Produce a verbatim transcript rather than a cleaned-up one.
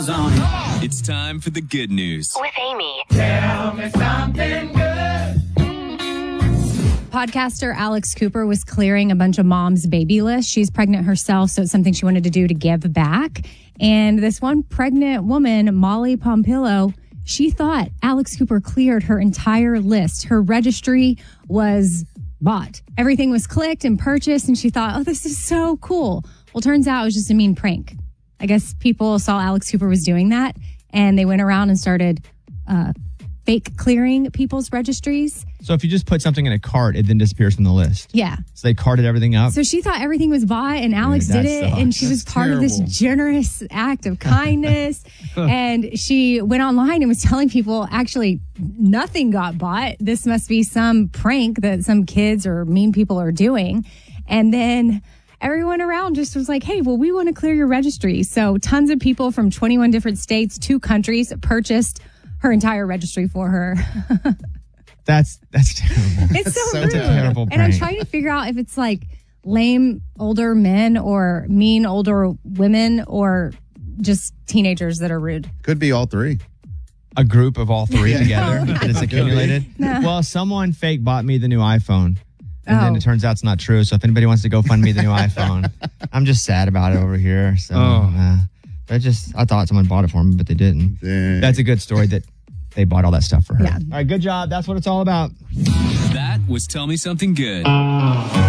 It's time for the good news with Amy. Tell me something good. Podcaster Alex Cooper was clearing a bunch of moms' baby lists. She's pregnant herself, so it's something she wanted to do to give back. And this one pregnant woman, Molly Pompillo, she thought Alex Cooper cleared her entire list. Her registry was bought. Everything was clicked and purchased, and she thought, oh, this is so cool. Well, turns out it was just a mean prank. I guess people saw Alex Cooper was doing that, and they went around and started uh, fake clearing people's registries. So if you just put something in a cart, it then disappears from the list. Yeah. So they carted everything up. So she thought everything was bought, and Alex Dude, that did it, sucks. and she was That's part terrible. of this generous act of kindness. And she went online and was telling people, actually, nothing got bought. This must be some prank that some kids or mean people are doing. And then everyone around just was like, hey, well, we want to clear your registry. So tons of people from twenty-one different states, two countries, purchased her entire registry for her. That's that's terrible. It's so, so rude. terrible And I'm prank. trying to figure out if it's like lame older men or mean older women or just teenagers that are rude. Could be all three. A group of all three together that is accumulated. No. Well, someone fake bought me the new iPhone. And Oh. then it turns out it's not true. So if anybody wants to go fund me the new iPhone, I'm just sad about it over here. So Oh. uh, I just I thought someone bought it for me, but they didn't. Dang. That's a good story that they bought all that stuff for her. Yeah. All right, good job. That's what it's all about. That was Tell Me Something Good.